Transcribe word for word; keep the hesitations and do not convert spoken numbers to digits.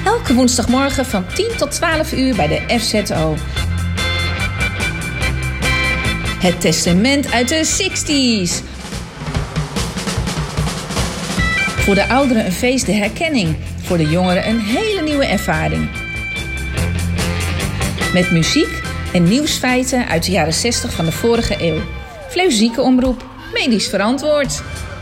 Elke woensdagmorgen van tien tot twaalf uur bij de F Z O. Het testament uit de zestig's. Voor de ouderen een feest, de herkenning. Voor de jongeren een hele nieuwe ervaring. Met muziek en nieuwsfeiten uit de jaren zestig van de vorige eeuw. Fleuzieke omroep, medisch verantwoord.